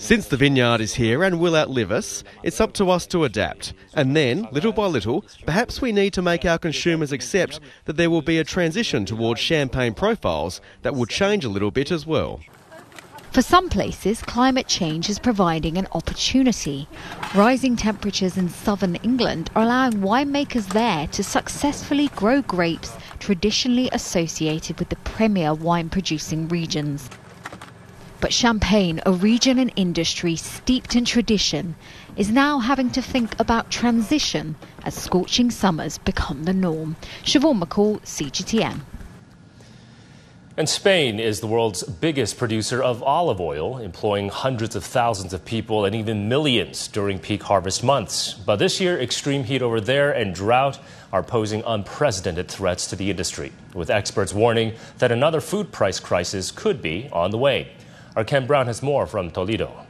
Since the vineyard is here and will outlive us, it's up to us to adapt. And then, little by little, perhaps we need to make our consumers accept that there will be a transition towards champagne profiles that will change a little bit as well. For some places, climate change is providing an opportunity. Rising temperatures in southern England are allowing winemakers there to successfully grow grapes traditionally associated with the premier wine-producing regions. But Champagne, a region and industry steeped in tradition, is now having to think about transition as scorching summers become the norm. Siobhan McCall, CGTN. And Spain is the world's biggest producer of olive oil, employing hundreds of thousands of people and even millions during peak harvest months. But this year, extreme heat over there and drought are posing unprecedented threats to the industry, with experts warning that another food price crisis could be on the way. Our Ken Brown has more from Toledo.